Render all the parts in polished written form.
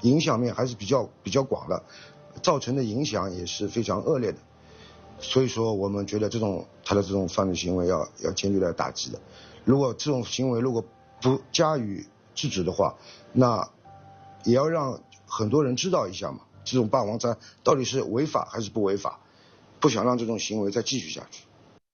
影响面还是比较广的，造成的影响也是非常恶劣的。所以说，我们觉得他的这种犯罪行为要坚决的打击的。如果这种行为不加以制止的话，那也要让很多人知道一下嘛，这种霸王餐到底是违法还是不违法，不想让这种行为再继续下去。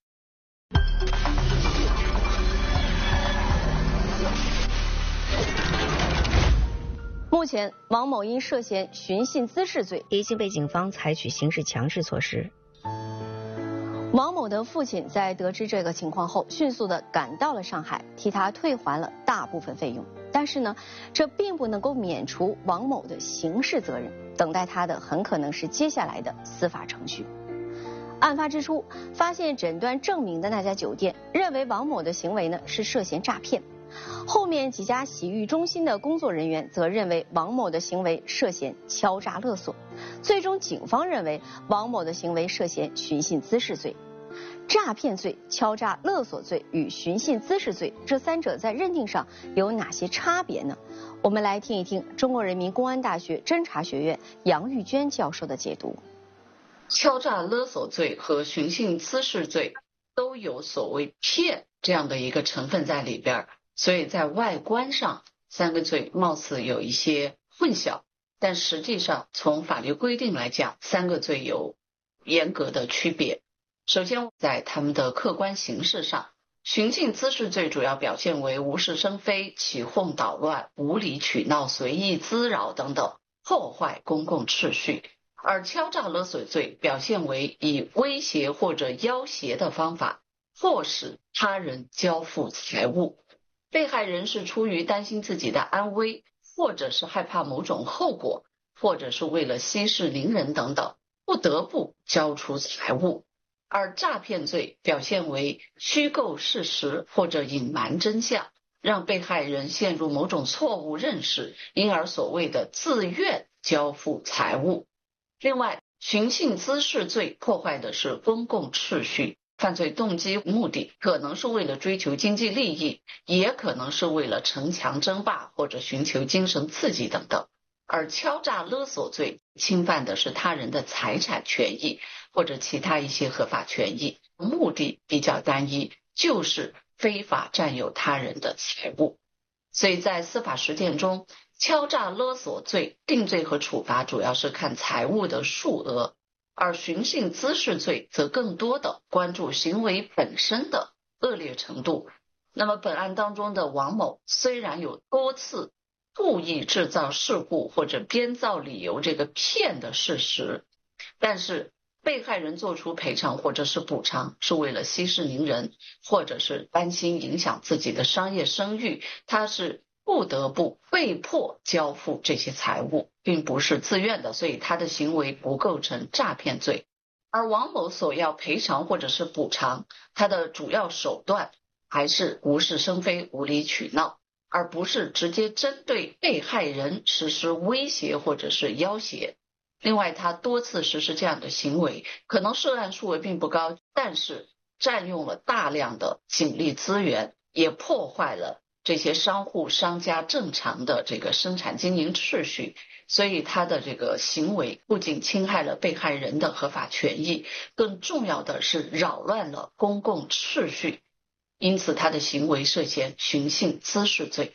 目前，王某因涉嫌寻衅滋事罪， 已经被警方采取刑事强制措施。 王某的父亲在得知这个情况后，迅速地赶到了上海，替他退还了大部分费用。但是呢，这并不能够免除王某的刑事责任，等待他的很可能是接下来的司法程序。案发之初，发现诊断证明的那家酒店认为王某的行为呢是涉嫌诈骗，后面几家洗浴中心的工作人员则认为王某的行为涉嫌敲诈勒索，最终警方认为王某的行为涉嫌寻衅滋事罪。诈骗罪、敲诈勒索罪与寻衅滋事罪这三者在认定上有哪些差别呢？我们来听一听中国人民公安大学侦查学院杨玉娟教授的解读。 敲诈勒索罪和寻衅滋事罪都有所谓骗这样的一个成分在里边，所以在外观上三个罪貌似有一些混淆，但实际上从法律规定来讲，三个罪有严格的区别。首先，在他们的客观形式上，寻衅滋事罪主要表现为无事生非、起哄捣乱、无理取闹、随意滋扰等等，破坏公共秩序；而敲诈勒索罪表现为以威胁或者要挟的方法，迫使他人交付财物。被害人是出于担心自己的安危，或者是害怕某种后果，或者是为了息事宁人等等，不得不交出财物。而诈骗罪表现为虚构事实或者隐瞒真相，让被害人陷入某种错误认识，因而所谓的自愿交付财物。另外，寻衅滋事罪破坏的是公共秩序，犯罪动机目的可能是为了追求经济利益，也可能是为了城墙争霸或者寻求精神刺激等等。而敲诈勒索罪侵犯的是他人的财产权益或者其他一些合法权益，目的比较单一，就是非法占有他人的财物。所以在司法实践中，敲诈勒索罪定罪和处罚主要是看财物的数额，而寻衅滋事罪则更多的关注行为本身的恶劣程度。那么本案当中的王某虽然有多次故意制造事故或者编造理由这个骗的事实，但是被害人做出赔偿或者是补偿是为了息事宁人，或者是担心影响自己的商业声誉，他是不得不被迫交付这些财物，并不是自愿的，所以他的行为不构成诈骗罪。而王某所要赔偿或者是补偿，他的主要手段还是无事生非、无理取闹，而不是直接针对被害人实施威胁或者是要挟。另外，他多次实施这样的行为，可能涉案数额并不高，但是占用了大量的警力资源，也破坏了这些商家正常的这个生产经营秩序。所以他的这个行为不仅侵害了被害人的合法权益，更重要的是扰乱了公共秩序，因此他的行为涉嫌寻衅滋事罪。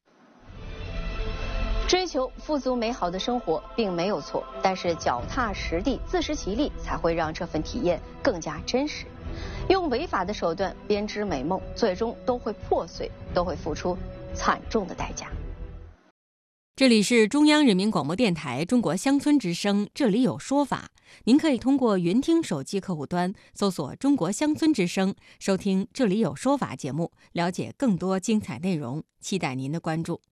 追求富足美好的生活并没有错，但是脚踏实地、自食其力才会让这份体验更加真实。用违法的手段编织美梦，最终都会破碎，都会付出惨重的代价。 这里是中央人民广播电台中国乡村之声，这里有说法。您可以通过云听手机客户端搜索中国乡村之声，收听这里有说法节目，了解更多精彩内容，期待您的关注。